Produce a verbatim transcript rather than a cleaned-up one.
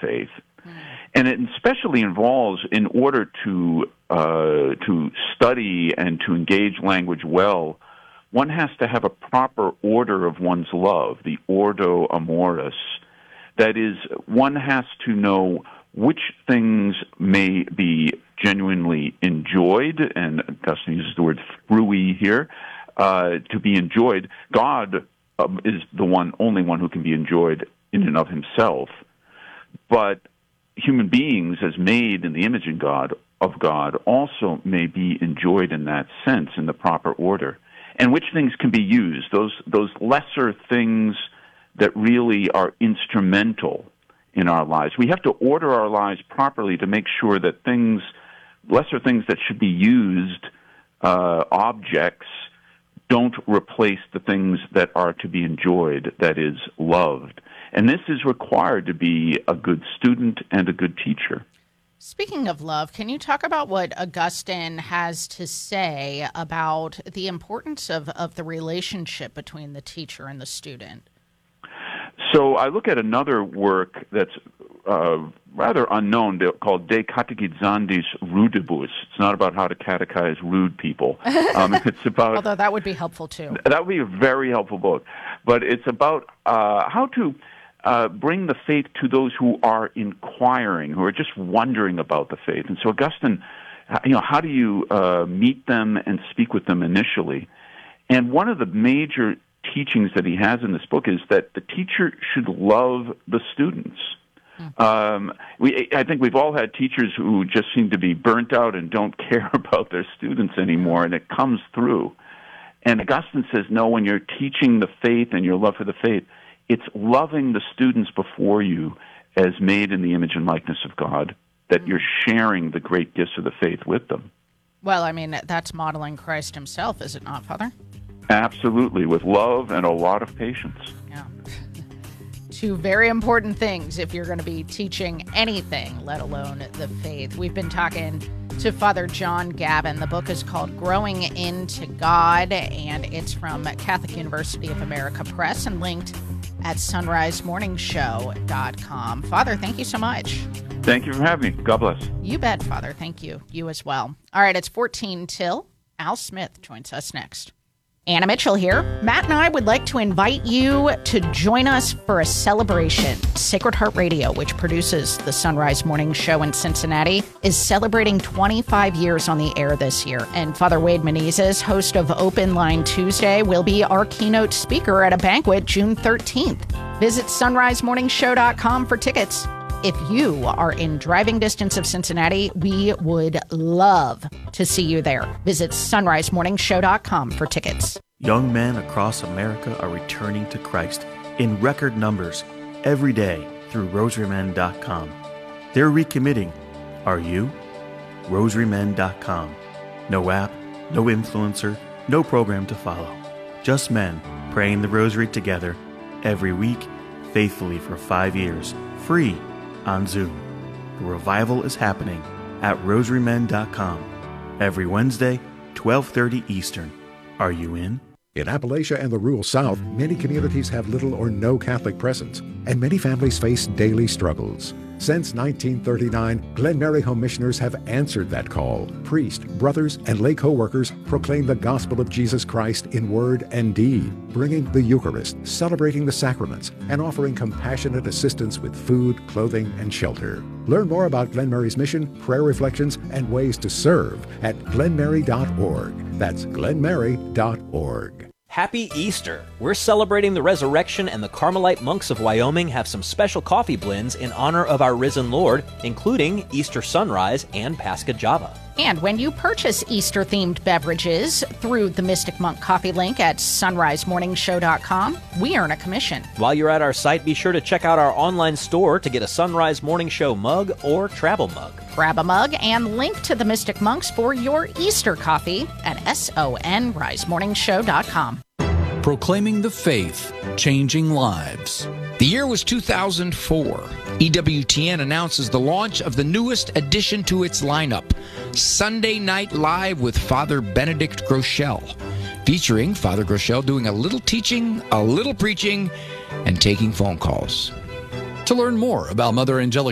faith. And it especially involves, in order to uh, to study and to engage language well, one has to have a proper order of one's love, the ordo amoris. That is, one has to know which things may be genuinely enjoyed, and Augustine uses the word frui here, uh, to be enjoyed. God um, is the one, only one who can be enjoyed in and of himself. But human beings, as made in the image of God, of God, also may be enjoyed in that sense, in the proper order. And which things can be used, those those lesser things that really are instrumental in our lives. We have to order our lives properly to make sure that things, lesser things that should be used, uh, objects, don't replace the things that are to be enjoyed, that is, loved. And this is required to be a good student and a good teacher. Speaking of love, can you talk about what Augustine has to say about the importance of, of the relationship between the teacher and the student? So I look at another work that's uh, rather unknown called De Catechizandis Rudibus. It's not about how to catechize rude people. Um, it's about Although that would be helpful too. That would be a very helpful book. But it's about uh, how to uh, bring the faith to those who are inquiring, who are just wondering about the faith. And so Augustine, you know, how do you uh, meet them and speak with them initially? And one of the major teachings that he has in this book is that the teacher should love the students. Um, we, I think we've all had teachers who just seem to be burnt out and don't care about their students anymore, and it comes through. And Augustine says, no, when you're teaching the faith and your love for the faith, it's loving the students before you as made in the image and likeness of God, that you're sharing the great gifts of the faith with them. Well, I mean, that's modeling Christ himself, is it not, Father? Absolutely, with love and a lot of patience. Yeah. Two very important things if you're going to be teaching anything, let alone the faith. We've been talking to Father John Gavin. The book is called Growing into God, and it's from Catholic University of America Press and linked at sunrise morning show dot com. Father, thank you so much. Thank you for having me. God bless. You bet, Father. Thank you. You as well. All right, it's fourteen till. Al Smith joins us next. Anna Mitchell here. Matt and I would like to invite you to join us for a celebration. Sacred Heart Radio, which produces the Sunrise Morning Show in Cincinnati, is celebrating twenty-five years on the air this year. And Father Wade Menezes, host of Open Line Tuesday, will be our keynote speaker at a banquet June thirteenth. Visit sunrise morning show dot com for tickets. If you are in driving distance of Cincinnati, we would love to see you there. Visit sunrise morning show dot com for tickets. Young men across America are returning to Christ in record numbers every day through rosary men dot com. They're recommitting. Are you? rosary men dot com. No app, no influencer, no program to follow. Just men praying the rosary together every week, faithfully for five years, free. On Zoom. The revival is happening at rosary men dot com every Wednesday, twelve thirty Eastern. Are you in? In Appalachia and the rural South, many communities have little or no Catholic presence, and many families face daily struggles. Since nineteen thirty-nine, Glen Mary Home Missioners have answered that call. Priests, brothers, and lay co-workers proclaim the gospel of Jesus Christ in word and deed, bringing the Eucharist, celebrating the sacraments, and offering compassionate assistance with food, clothing, and shelter. Learn more about Glen Mary's mission, prayer reflections, and ways to serve at glen mary dot org. That's glen mary dot org. Happy Easter! We're celebrating the resurrection, and the Carmelite monks of Wyoming have some special coffee blends in honor of our risen Lord, including Easter Sunrise and Pascha Java. And when you purchase Easter-themed beverages through the Mystic Monk coffee link at sunrise morning show dot com, we earn a commission. While you're at our site, be sure to check out our online store to get a Sunrise Morning Show mug or travel mug. Grab a mug and link to the Mystic Monks for your Easter coffee at sunrise morning show dot com. Proclaiming the faith, changing lives. The year was two thousand four. E W T N announces the launch of the newest addition to its lineup, Sunday Night Live with Father Benedict Groeschel, featuring Father Groeschel doing a little teaching, a little preaching, and taking phone calls. To learn more about Mother Angelica